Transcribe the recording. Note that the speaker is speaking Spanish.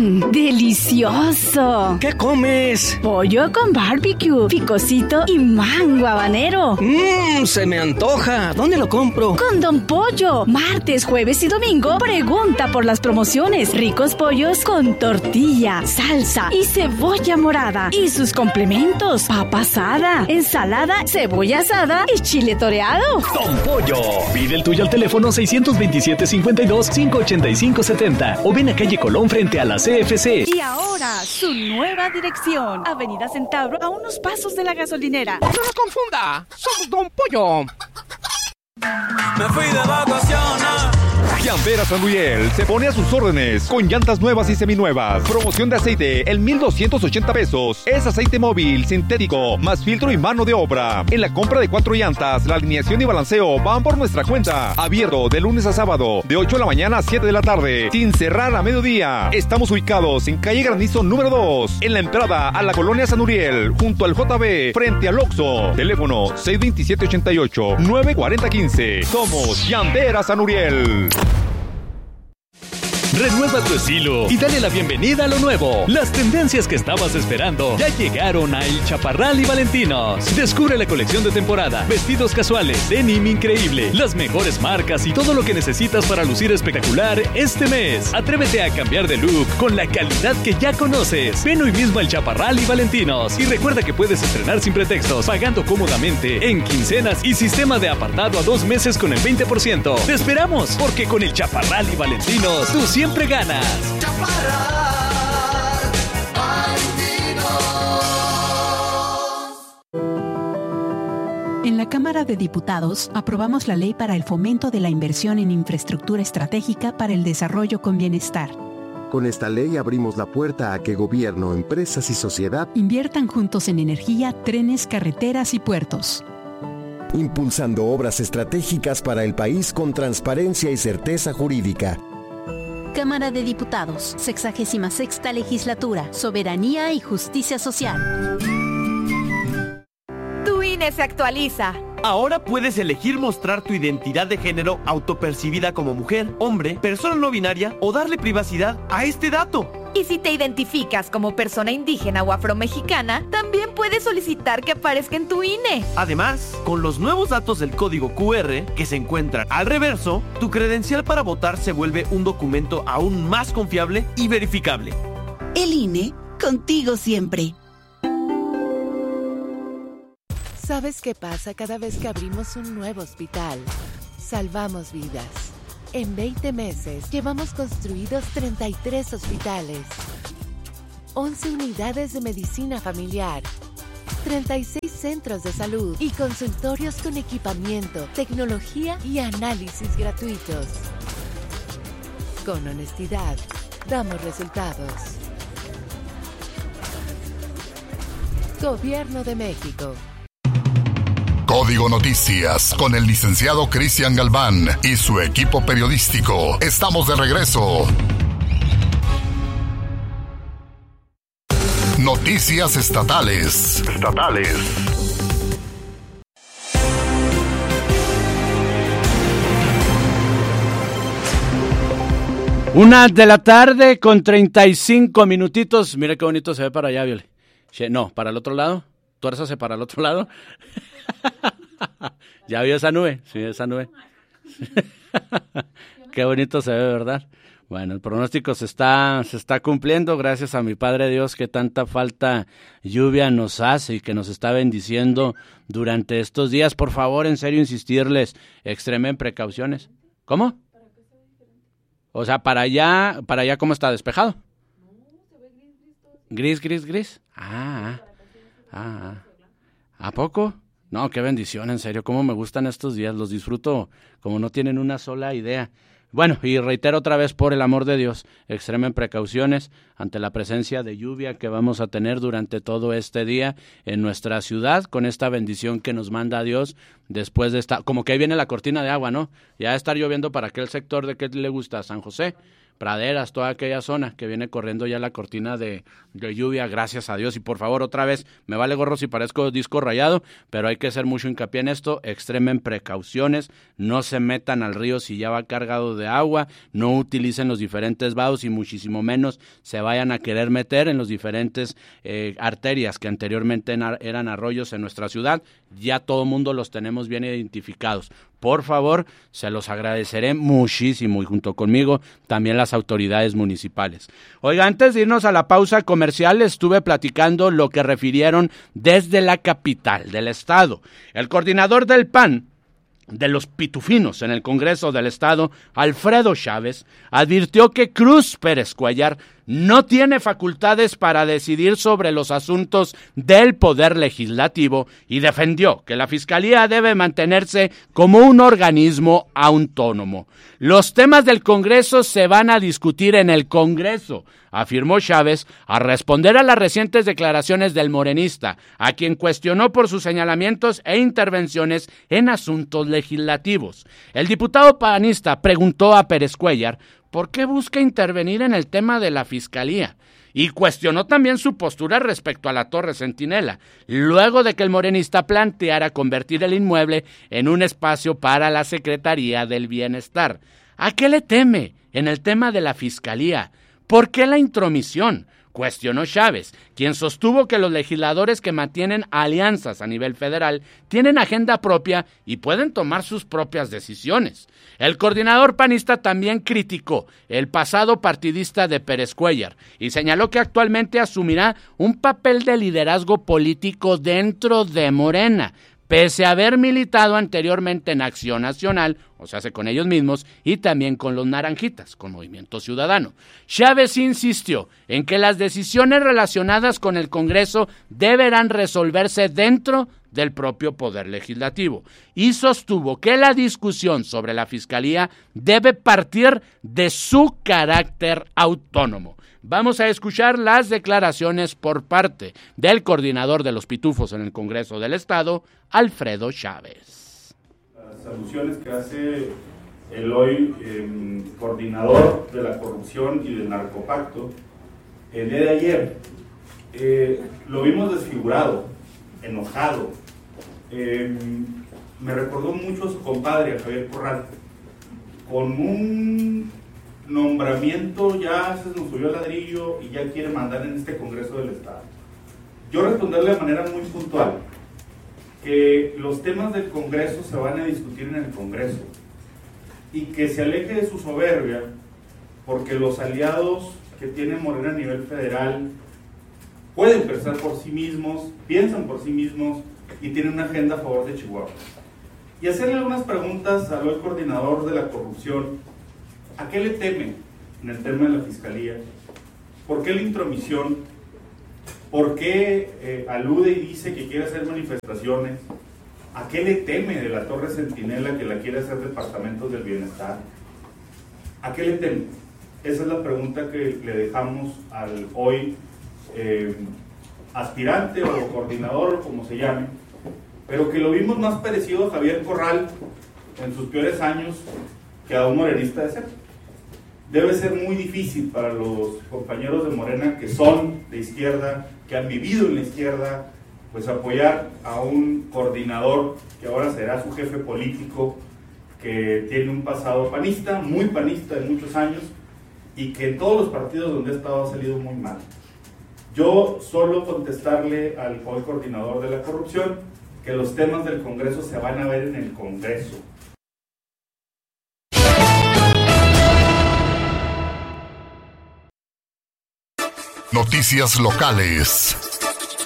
¡Delicioso! ¿Qué comes? Pollo con barbecue, picosito y mango habanero. Se me antoja. ¿Dónde lo compro? Con Don Pollo. Martes, jueves y domingo, pregunta por las promociones. Ricos pollos con tortilla, salsa y cebolla morada. Y sus complementos: papa asada, ensalada, cebolla asada y chile toreado. Don Pollo. Pide el tuyo al teléfono 627-52-585-70 o ven a calle Colón frente a la CFC. Y ahora, su nueva dirección: Avenida Centauro, a unos pasos de la gasolinera. ¡No nos confunda! ¡Somos Don Pollo! Me fui de vacaciones. Llanteras San Uriel se pone a sus órdenes con llantas nuevas y seminuevas. Promoción de aceite en 1,280 pesos. Es aceite móvil, sintético, más filtro y mano de obra. En la compra de 4 llantas, la alineación y balanceo van por nuestra cuenta. Abierto de lunes a sábado, de 8 de la mañana a 7 de la tarde, sin cerrar a mediodía. Estamos ubicados en calle Granizo número 2, en la entrada a la colonia San Uriel, junto al JB, frente al Oxxo. Teléfono 627-88-940-15. Somos Llanteras San Uriel. Renueva tu estilo y dale la bienvenida a lo nuevo. Las tendencias que estabas esperando ya llegaron a El Chaparral y Valentinos. Descubre la colección de temporada, vestidos casuales, denim increíble, las mejores marcas y todo lo que necesitas para lucir espectacular este mes. Atrévete a cambiar de look con la calidad que ya conoces. Ven hoy mismo al Chaparral y Valentinos y recuerda que puedes estrenar sin pretextos, pagando cómodamente en quincenas y sistema de apartado a 2 meses con el 20%. Te esperamos, porque con el Chaparral y Valentinos tú siempre ganas. Chaparral, En la Cámara de Diputados aprobamos la ley para el fomento de la inversión en infraestructura estratégica para el desarrollo con bienestar. Con esta ley abrimos la puerta a que gobierno, empresas y sociedad inviertan juntos en energía, trenes, carreteras y puertos. Impulsando obras estratégicas para el país con transparencia y certeza jurídica. Cámara de Diputados, 66ª Legislatura, Soberanía y Justicia Social. Tu INE se actualiza. Ahora puedes elegir mostrar tu identidad de género autopercibida como mujer, hombre, persona no binaria o darle privacidad a este dato. Y si te identificas como persona indígena o afromexicana, también puedes solicitar que aparezca en tu INE. Además, con los nuevos datos del código QR que se encuentran al reverso, tu credencial para votar se vuelve un documento aún más confiable y verificable. El INE, contigo siempre. ¿Sabes qué pasa cada vez que abrimos un nuevo hospital? Salvamos vidas. En 20 meses llevamos construidos 33 hospitales, 11 unidades de medicina familiar, 36 centros de salud y consultorios con equipamiento, tecnología y análisis gratuitos. Con honestidad, damos resultados. Gobierno de México. Código Noticias con el licenciado Cristian Galván y su equipo periodístico. Estamos de regreso. Noticias estatales. 1:00 con 35 minutitos. Mira qué bonito se ve para allá, Viole. No, para el otro lado. Tuérzase para el otro lado. ¿Ya vio esa nube? Sí, esa nube. Qué bonito se ve, ¿verdad? Bueno, el pronóstico se está cumpliendo gracias a mi Padre Dios, que tanta falta lluvia nos hace y que nos está bendiciendo durante estos días. Por favor, en serio, insistirles, extremen precauciones. ¿Cómo? O sea, para allá, ¿cómo está? ¿Despejado? Gris. ¿A poco? No, qué bendición, en serio, cómo me gustan estos días, los disfruto como no tienen una sola idea. Bueno, y reitero otra vez, por el amor de Dios, extremen precauciones ante la presencia de lluvia que vamos a tener durante todo este día en nuestra ciudad, con esta bendición que nos manda Dios después de esta, como que ahí viene la cortina de agua, ¿no? Ya va a estar lloviendo para aquel sector de que le gusta, San José, praderas, toda aquella zona que viene corriendo ya la cortina de lluvia, gracias a Dios. Y por favor, otra vez, me vale gorro si parezco disco rayado, pero hay que hacer mucho hincapié en esto, extremen precauciones, no se metan al río si ya va cargado de agua, no utilicen los diferentes vados y muchísimo menos se vayan a querer meter en los diferentes arterias que anteriormente eran arroyos en nuestra ciudad. Ya todo mundo los tenemos bien identificados. Por favor, se los agradeceré muchísimo y junto conmigo también las autoridades municipales. Oiga, antes de irnos a la pausa comercial, estuve platicando lo que refirieron desde la capital del estado. El coordinador del PAN de los Pitufinos en el Congreso del Estado, Alfredo Chávez, advirtió que Cruz Pérez Cuellar no tiene facultades para decidir sobre los asuntos del Poder Legislativo y defendió que la Fiscalía debe mantenerse como un organismo autónomo. Los temas del Congreso se van a discutir en el Congreso, afirmó Chávez, a responder a las recientes declaraciones del morenista, a quien cuestionó por sus señalamientos e intervenciones en asuntos legislativos. El diputado panista preguntó a Pérez Cuellar ¿por qué busca intervenir en el tema de la Fiscalía? Y cuestionó también su postura respecto a la Torre Centinela, luego de que el morenista planteara convertir el inmueble en un espacio para la Secretaría del Bienestar. ¿A qué le teme en el tema de la Fiscalía? ¿Por qué la intromisión? Cuestionó Chávez, quien sostuvo que los legisladores que mantienen alianzas a nivel federal tienen agenda propia y pueden tomar sus propias decisiones. El coordinador panista también criticó el pasado partidista de Pérez Cuellar y señaló que actualmente asumirá un papel de liderazgo político dentro de Morena, pese a haber militado anteriormente en Acción Nacional, o sea, con ellos mismos, y también con los Naranjitas, con Movimiento Ciudadano. Chávez insistió en que las decisiones relacionadas con el Congreso deberán resolverse dentro del propio Poder Legislativo y sostuvo que la discusión sobre la Fiscalía debe partir de su carácter autónomo. Vamos a escuchar las declaraciones por parte del coordinador de los Pitufos en el Congreso del Estado, Alfredo Chávez. Las alusiones que hace el hoy coordinador de la corrupción y del narcopacto, el día de ayer, lo vimos desfigurado, enojado. Me recordó mucho a su compadre, a Javier Corral, con un nombramiento, ya se nos subió el ladrillo y ya quiere mandar en este Congreso del Estado. Yo responderle de manera muy puntual que los temas del Congreso se van a discutir en el Congreso y que se aleje de su soberbia, porque los aliados que tiene Morena a nivel federal pueden pensar por sí mismos, piensan por sí mismos y tienen una agenda a favor de Chihuahua. Y hacerle algunas preguntas al hoy coordinador de la corrupción. ¿A qué le teme en el tema de la Fiscalía? ¿Por qué la intromisión? ¿Por qué alude y dice que quiere hacer manifestaciones? ¿A qué le teme de la Torre Centinela que la quiere hacer departamentos del bienestar? ¿A qué le teme? Esa es la pregunta que le dejamos al hoy aspirante o coordinador, o como se llame, pero que lo vimos más parecido a Javier Corral en sus peores años que a un morenista de cerca. Debe ser muy difícil para los compañeros de Morena que son de izquierda, que han vivido en la izquierda, pues apoyar a un coordinador que ahora será su jefe político, que tiene un pasado panista, muy panista de muchos años, y que en todos los partidos donde ha estado ha salido muy mal. Yo solo contestarle al hoy coordinador de la corrupción que los temas del Congreso se van a ver en el Congreso. Noticias locales.